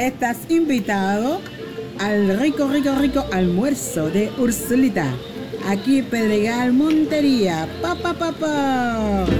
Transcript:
Estás invitado al rico, rico, rico almuerzo de Ursulita. Aquí Pedregal Montería. Pa, pa, pa, pa.